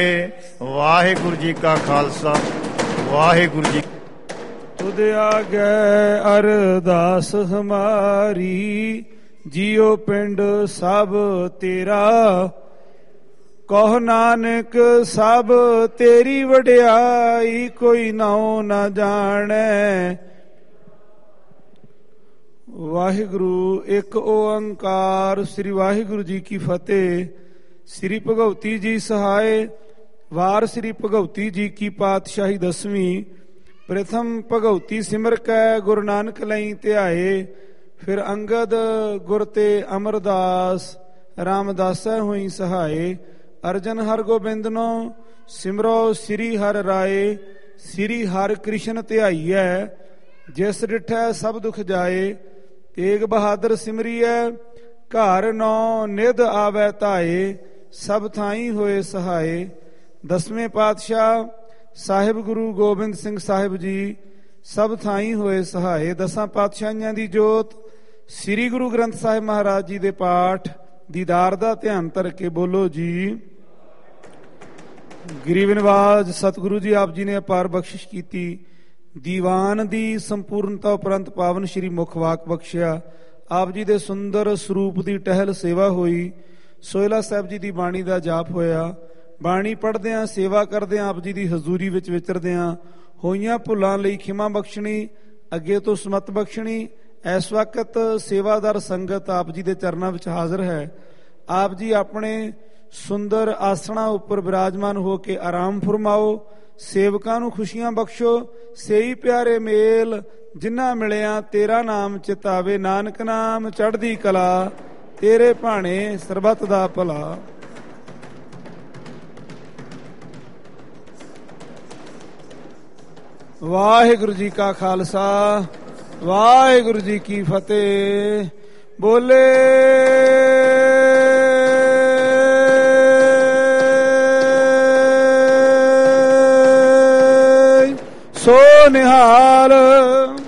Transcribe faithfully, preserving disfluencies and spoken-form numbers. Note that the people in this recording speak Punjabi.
ਵਾਹਿਗੁਰੂ ਜੀ ਕਾ ਖਾਲਸਾ ਵਾਹਿਗੁਰੂ ਜੀ। ਤੁਧ ਆਗੈ ਅਰਦਾਸ ਹਮਾਰੀ, ਜੀਉ ਪਿੰਡ ਸਭ ਤੇਰਾ। ਕਹੁ ਨਾਨਕ ਸਭ ਤੇਰੀ ਵਡਿਆਈ, ਕੋਈ ਨਾਉ ਨਾ ਜਾਣੈ। ਵਾਹਿਗੁਰੂ ਇੱਕ ਓੰਕਾਰ। ਸ੍ਰੀ ਵਾਹਿਗੁਰੂ ਜੀ ਕੀ ਫਤਿਹ। ਸ੍ਰੀ ਭਗਉਤੀ ਜੀ ਸਹਾਇ। ਵਾਰ ਸ੍ਰੀ ਭਗਉਤੀ ਜੀ ਕੀ ਪਾਤਸ਼ਾਹੀ ਦਸਵੀਂ। ਪ੍ਰਥਮ ਭਗਉਤੀ ਸਿਮਰ ਕੈ ਗੁਰੂ ਨਾਨਕ ਲਈ ਧਿਆਏ। ਫਿਰ ਅੰਗਦ ਗੁਰ ਤੇ ਅਮਰਦਾਸ, ਰਾਮਦਾਸੈ ਹੋਈ ਸਹਾਏ। ਅਰਜਨ ਹਰ ਗੋਬਿੰਦਨੋ ਸਿਮਰੋ ਸ੍ਰੀ ਹਰਿ ਰਾਏ। ਸ੍ਰੀ ਹਰਿ ਕ੍ਰਿਸ਼ਨ ਧਿਆਈਐ, ਜਿਸ ਡਿਠੈ ਸਭ ਦੁਖ ਜਾਏ। ਤੇਗ ਬਹਾਦਰ ਸਿਮਰੀਐ, ਘਰ ਨੌ ਨਿਧ ਆਵੈ ਧਾਏ। ਸਭ ਥਾਈ ਹੋਏ ਸਹਾਏ। ਦਸਵੇਂ ਪਾਤਸ਼ਾਹ ਸਾਹਿਬ ਗੁਰੂ ਗੋਬਿੰਦ ਸਿੰਘ ਸਾਹਿਬ ਜੀ ਸਭ ਥਾਈ ਹੋਏ ਸਹਾਏ। ਦਸਾਂ ਪਾਤਸ਼ਾਹੀਆਂ ਦੀ ਜੋਤ ਸ੍ਰੀ ਗੁਰੂ ਗ੍ਰੰਥ ਸਾਹਿਬ ਮਹਾਰਾਜ ਜੀ ਦੇ ਪਾਠ ਦੀਦਾਰ ਦਾ ਧਿਆਨ ਧਰ ਕੇ ਬੋਲੋ ਜੀ। ਗਰੀਬ ਨਿਵਾਜ ਸਤਿਗੁਰੂ ਜੀ ਆਪ ਜੀ ਨੇ ਅਪਾਰ ਬਖਸ਼ਿਸ਼ ਕੀਤੀ। ਦੀਵਾਨ ਦੀ ਸੰਪੂਰਨਤਾ ਉਪਰੰਤ ਪਾਵਨ ਸ਼੍ਰੀ ਮੁਖ ਵਾਕ ਬਖਸ਼ਿਆ। ਆਪ ਜੀ ਦੇ ਸੁੰਦਰ ਸਰੂਪ ਦੀ ਟਹਿਲ ਸੇਵਾ ਹੋਈ। ਸੋਹਿਲਾ ਸਾਹਿਬ ਜੀ ਦੀ ਬਾਣੀ ਦਾ ਜਾਪ ਹੋਇਆ। ਬਾਣੀ ਪੜ੍ਹਦਿਆਂ ਸੇਵਾ ਕਰਦਿਆਂ ਆਪ ਜੀ ਦੀ ਹਜ਼ੂਰੀ ਵਿੱਚ ਵਿਚਰਦਿਆਂ ਹੋਈਆਂ ਭੁੱਲਾਂ ਲਈ ਖਿਮਾ ਬਖਸ਼ਣੀ, ਅੱਗੇ ਤੋਂ ਸਮਤ ਬਖਸ਼ਣੀ। ਇਸ ਵਕਤ ਸੇਵਾਦਾਰ ਸੰਗਤ ਆਪ ਜੀ ਦੇ ਚਰਨਾਂ ਵਿੱਚ ਹਾਜ਼ਰ ਹੈ। ਆਪ ਜੀ ਆਪਣੇ ਸੁੰਦਰ ਆਸਣਾ ਉੱਪਰ ਬਿਰਾਜਮਾਨ ਹੋ ਕੇ ਆਰਾਮ ਫਰਮਾਓ। ਸੇਵਕਾਂ ਨੂੰ ਖੁਸ਼ੀਆਂ ਬਖਸ਼ੋ। ਸੇਈ ਪਿਆਰੇ ਮੇਲ ਜਿਨ੍ਹਾਂ ਮਿਲਿਆ ਤੇਰਾ ਨਾਮ ਚਿਤਾਵੇ। ਨਾਨਕ ਨਾਮ ਚੜ੍ਹਦੀ ਕਲਾ, ਤੇਰੇ ਭਾਣੇ ਸਰਬੱਤ ਦਾ ਭਲਾ। ਵਾਹਿਗੁਰੂ ਜੀ ਕਾ ਖਾਲਸਾ ਵਾਹਿਗੁਰੂ ਜੀ ਕੀ ਫਤਿਹ। ਬੋਲੇ ਸੋ ਨਿਹਾਲ।